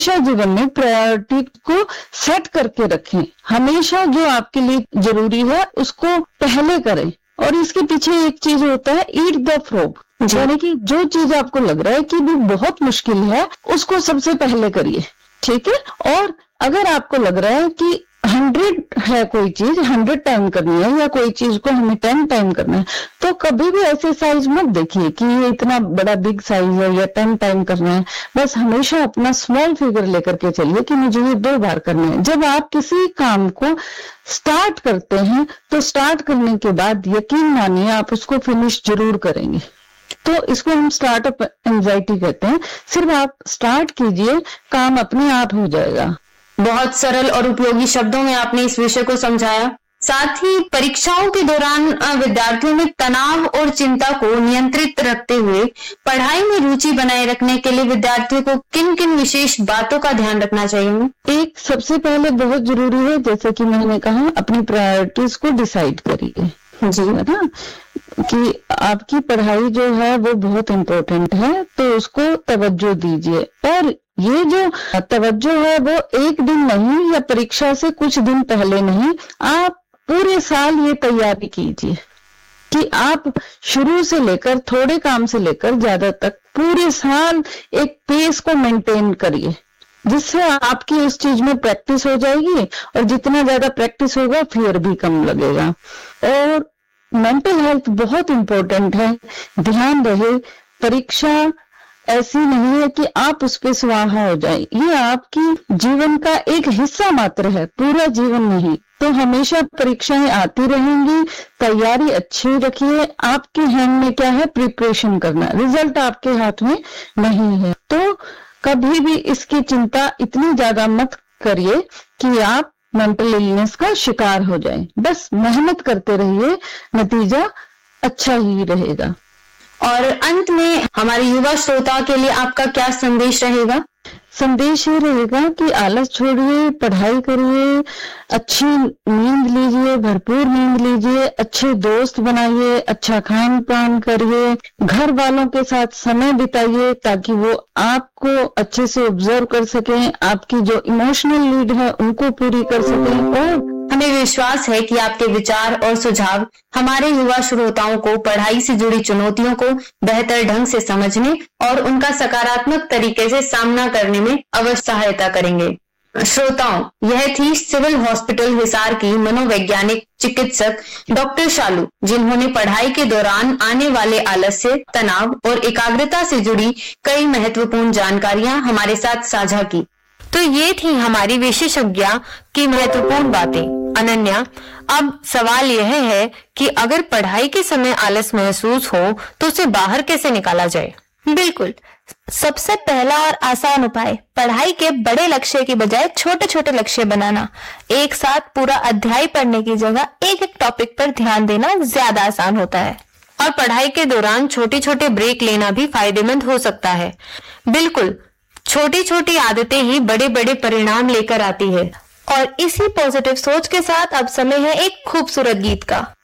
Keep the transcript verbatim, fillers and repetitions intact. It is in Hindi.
जीवन में प्रायोरिटी को सेट करके रखें। हमेशा जो आपके लिए जरूरी है उसको पहले करें। और इसके पीछे एक चीज होता है, ईट द फ्रॉग, यानी कि जो चीज आपको लग रहा है कि भी बहुत मुश्किल है उसको सबसे पहले करिए, ठीक है। और अगर आपको लग रहा है कि हंड्रेड है कोई चीज, हंड्रेड टाइम करनी है या कोई चीज को हमें टेन टाइम करना है, तो कभी भी ऐसे साइज मत देखिए कि ये इतना बड़ा बिग साइज है या टेन टाइम करना है। बस हमेशा अपना स्मॉल फिगर लेकर के चलिए कि मुझे ये दो बार करना है। जब आप किसी काम को स्टार्ट करते हैं तो स्टार्ट करने के बाद यकीन मानिए आप उसको फिनिश जरूर करेंगे। तो इसको हम स्टार्टअप एंजाइटी कहते हैं। सिर्फ आप स्टार्ट कीजिए, काम अपने आप हो जाएगा। बहुत सरल और उपयोगी शब्दों में आपने इस विषय को समझाया। साथ ही परीक्षाओं के दौरान विद्यार्थियों में तनाव और चिंता को नियंत्रित रखते हुए पढ़ाई में रुचि बनाए रखने के लिए विद्यार्थियों को किन किन विशेष बातों का ध्यान रखना चाहिए? एक सबसे पहले बहुत जरूरी है, जैसे कि मैंने कहा, अपनी प्रायोरिटीज को डिसाइड करिए, जी है ना, कि आपकी पढ़ाई जो है वो बहुत इम्पोर्टेंट है, तो उसको तवज्जो दीजिए। और ये जो तवज्जो है वो एक दिन नहीं या परीक्षा से कुछ दिन पहले नहीं, आप पूरे साल ये तैयारी कीजिए कि आप शुरू से लेकर, थोड़े काम से लेकर ज्यादा तक पूरे साल एक पेस को मेंटेन करिए, जिससे आपकी उस चीज में प्रैक्टिस हो जाएगी। और जितना ज्यादा प्रैक्टिस होगा फिर भी कम लगेगा। और मेंटल हेल्थ बहुत इंपॉर्टेंट है, ध्यान रहे। परीक्षा ऐसी नहीं है कि आप उस पे सुहागा हो जाए, ये आपकी जीवन का एक हिस्सा मात्र है, पूरा जीवन नहीं। तो हमेशा परीक्षाएं आती रहेंगी, तैयारी अच्छी रखिए। आपके हैंड में क्या है? प्रिपरेशन करना, रिजल्ट आपके हाथ में नहीं है। तो कभी भी इसकी चिंता इतनी ज्यादा मत करिए कि आप मेंटल इलनेस का शिकार हो जाएं। बस मेहनत करते रहिए, नतीजा अच्छा ही रहेगा। और अंत में हमारे युवा श्रोताओं के लिए आपका क्या संदेश रहेगा? संदेश ये रहेगा कि आलस छोड़िए, पढ़ाई करिए, अच्छी नींद लीजिए, भरपूर नींद लीजिए, अच्छे दोस्त बनाइए, अच्छा खान पान करिए, घर वालों के साथ समय बिताइए ताकि वो आपको अच्छे से ऑब्जर्व कर सकें, आपकी जो इमोशनल नीड है उनको पूरी कर सकें। और हमें विश्वास है कि आपके विचार और सुझाव हमारे युवा श्रोताओं को पढ़ाई से जुड़ी चुनौतियों को बेहतर ढंग से समझने और उनका सकारात्मक तरीके से सामना करने में अवश्य सहायता करेंगे। श्रोताओं, यह थी सिविल हॉस्पिटल हिसार की मनोवैज्ञानिक चिकित्सक डॉक्टर शालू, जिन्होंने पढ़ाई के दौरान आने वाले आलस्य, तनाव और एकाग्रता से जुड़ी कई महत्वपूर्ण जानकारियां हमारे साथ साझा की। तो ये थी हमारी विशेषज्ञ की महत्वपूर्ण बातें। अनन्या, अब सवाल यह है कि अगर पढ़ाई के समय आलस महसूस हो तो उसे बाहर कैसे निकाला जाए? बिल्कुल, सबसे पहला और आसान उपाय पढ़ाई के बड़े लक्ष्य की बजाय छोटे छोटे लक्ष्य बनाना। एक साथ पूरा अध्याय पढ़ने की जगह एक एक टॉपिक पर ध्यान देना ज्यादा आसान होता है। और पढ़ाई के दौरान छोटे छोटे ब्रेक लेना भी फायदेमंद हो सकता है। बिल्कुल, छोटी छोटी आदतें ही बड़े बड़े परिणाम लेकर आती है। और इसी पॉजिटिव सोच के साथ अब समय है एक खूबसूरत गीत का।